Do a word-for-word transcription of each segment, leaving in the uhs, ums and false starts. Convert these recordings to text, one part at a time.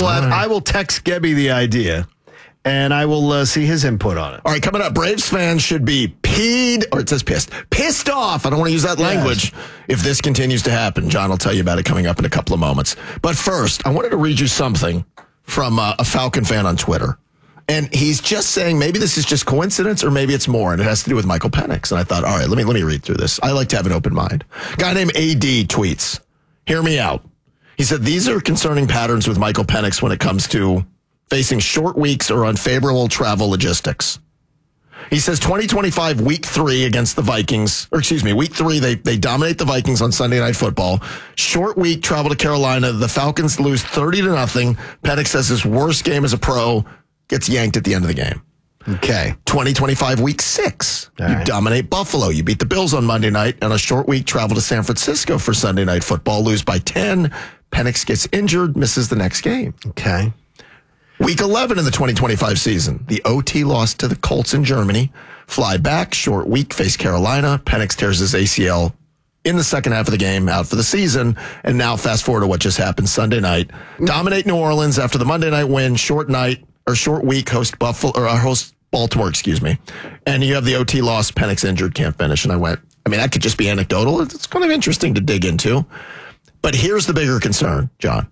will. Have, right. I will text Gebby the idea, and I will uh, see his input on it. All right, coming up, Braves fans should be peed, or it says pissed, pissed off. I don't want to use that language. Yes. If this continues to happen, John will tell you about it coming up in a couple of moments. But first, I wanted to read you something from uh, a Falcon fan on Twitter. And he's just saying maybe this is just coincidence or maybe it's more, and it has to do with Michael Penix. And I thought, all right, let me let me read through this. I like to have an open mind. A guy named A D tweets, hear me out. He said, these are concerning patterns with Michael Penix when it comes to facing short weeks or unfavorable travel logistics. He says twenty twenty-five week three against the Vikings, or excuse me, week three, they, they dominate the Vikings on Sunday Night Football. Short week, travel to Carolina. The Falcons lose thirty to nothing. Penix says his worst game as a pro, gets yanked at the end of the game. Okay. twenty twenty-five week six. All you right. dominate Buffalo. You beat the Bills on Monday night, and a short week travel to San Francisco for Sunday Night Football. Lose by ten. Penix gets injured, misses the next game. Okay. Week eleven in the twenty twenty-five season. The O T loss to the Colts in Germany. Fly back, short week, face Carolina. Penix tears his A C L in the second half of the game, out for the season. And now fast forward to what just happened Sunday night. Dominate New Orleans after the Monday night win. Short night. Or short week, host Buffalo or uh, host Baltimore, excuse me. And you have the O T loss, Penix injured, can't finish. And I went, I mean, that could just be anecdotal. It's kind of interesting to dig into. But here's the bigger concern, John.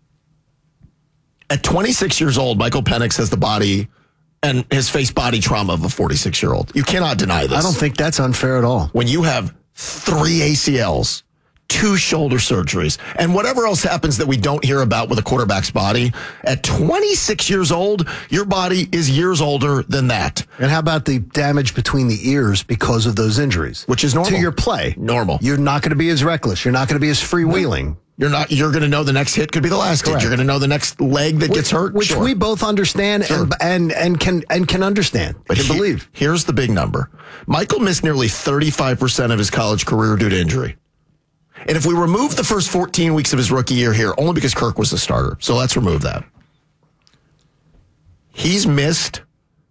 At twenty-six years old, Michael Penix has the body and has faced body trauma of a forty-six-year-old. You cannot deny this. I don't think that's unfair at all. When you have three A C Ls, two shoulder surgeries, and whatever else happens that we don't hear about with a quarterback's body, at twenty-six years old, your body is years older than that. And how about the damage between the ears because of those injuries? Which is normal. To your play. Normal. You're not going to be as reckless. You're not going to be as freewheeling. You're not. You're going to know the next hit could be the last Correct. hit. You're going to know the next leg that which, gets hurt, which sure. we both understand sure. and, and and can and can understand. But can he, believe. Here's the big number: Michael missed nearly thirty-five percent of his college career due to injury. And if we remove the first fourteen weeks of his rookie year here, only because Kirk was the starter, so let's remove that. He's missed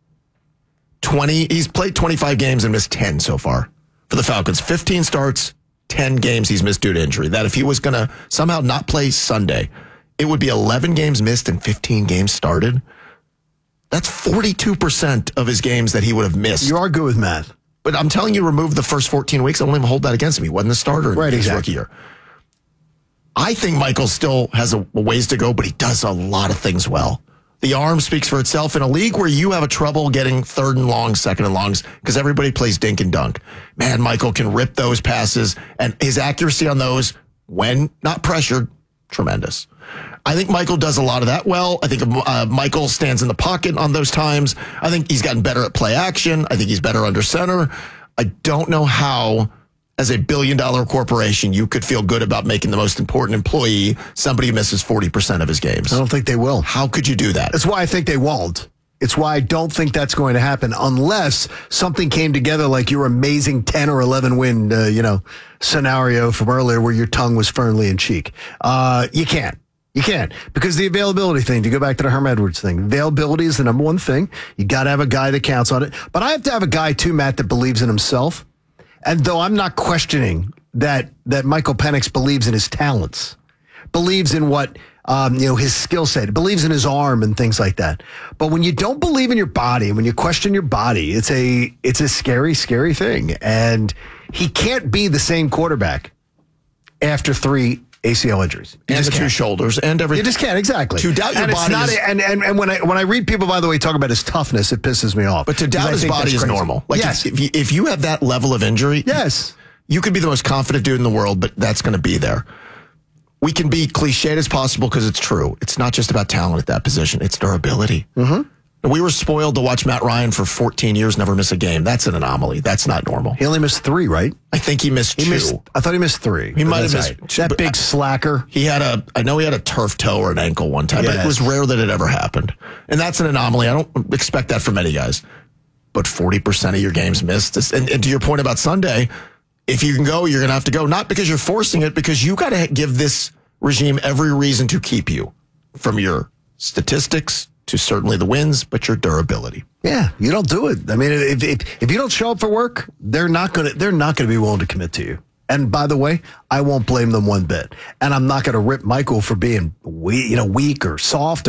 twenty. He's played twenty-five games and missed ten so far for the Falcons. fifteen starts. ten games he's missed due to injury. That if he was going to somehow not play Sunday, it would be eleven games missed and fifteen games started. That's forty-two percent of his games that he would have missed. You are good with math. But I'm telling you, remove the first fourteen weeks. I won't even hold that against him. He wasn't the starter in right, his exactly. rookie year. I think Michael still has a, a ways to go, but he does a lot of things well. The arm speaks for itself in a league where you have a trouble getting third and long, second and longs, because everybody plays dink and dunk. Man, Michael can rip those passes, and his accuracy on those, when not pressured, tremendous. I think Michael does a lot of that well. I think uh, Michael stands in the pocket on those times. I think he's gotten better at play action. I think he's better under center. I don't know how, as a billion-dollar corporation, you could feel good about making the most important employee somebody who misses forty percent of his games. I don't think they will. How could you do that? That's why I think they won't. It's why I don't think that's going to happen unless something came together like your amazing ten or eleven win, uh, you know, scenario from earlier where your tongue was firmly in cheek. Uh, you can't. You can't. Because the availability thing, to go back to the Herm Edwards thing, availability is the number one thing. You got to have a guy that counts on it. But I have to have a guy, too, Matt, that believes in himself. And though I'm not questioning that that Michael Penix believes in his talents, believes in what, um, you know, his skill set, believes in his arm and things like that. But when you don't believe in your body, when you question your body, it's a it's a scary, scary thing. And he can't be the same quarterback after three A C L injuries. You and the can't. two shoulders and everything. You just can't, exactly. To doubt your and body it's not, is... And, and, and when I when I read people, by the way, talk about his toughness, it pisses me off. But to doubt his body is normal. Like yes. If you, if you have that level of injury, yes, you could be the most confident dude in the world, but that's going to be there. We can be cliched as possible because it's true. It's not just about talent at that position. It's durability. Mm-hmm. We were spoiled to watch Matt Ryan for fourteen years never miss a game. That's an anomaly. That's not normal. He only missed three, right? I think he missed he two. Missed, I thought he missed three. He might have missed right. That big slacker. He had a, I know he had a turf toe or an ankle one time, yes. but it was rare that it ever happened. And that's an anomaly. I don't expect that from many guys. But forty percent of your games missed. And, and to your point about Sunday, if you can go, you're going to have to go. Not because you're forcing it, because you got to give this regime every reason to keep you from your statistics to certainly the wins, but your durability. Yeah, you don't do it. I mean, if if, if you don't show up for work, they're not going to they're not going to be willing to commit to you. And by the way, I won't blame them one bit. And I'm not going to rip Michael for being we, you know, weak or soft